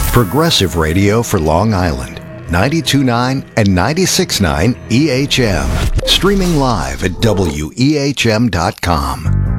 Progressive radio for Long Island. 92.9 and 96.9 EHM. Streaming live at WEHM.com.